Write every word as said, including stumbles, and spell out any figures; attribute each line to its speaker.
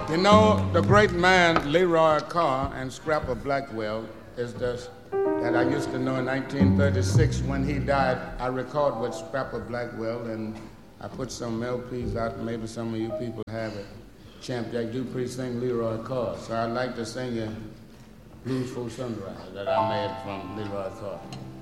Speaker 1: You know, the great man Leroy Carr and Scrapper Blackwell is just that I used to know in nineteen thirty-six when he died. I recorded with Scrapper Blackwell and I put some L Ps out. Maybe some of you people have it. Champ Jack Dupree sing Leroy Carr. So I'd like to sing you Blues for Sunrise that I made from Leroy Carr.